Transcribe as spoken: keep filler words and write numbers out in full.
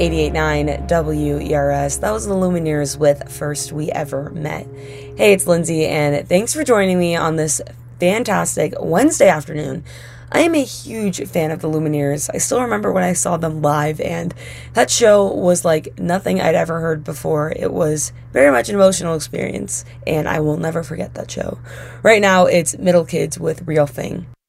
eighty-eight point nine W E R S. That was the Lumineers with First We Ever Met. Hey, it's Lindsay, and thanks for joining me on this fantastic Wednesday afternoon. I am a huge fan of the Lumineers. I still remember when I saw them live, and that show was like nothing I'd ever heard before. It was very much an emotional experience, and I will never forget that show. Right now, it's Middle Kids with Real Thing.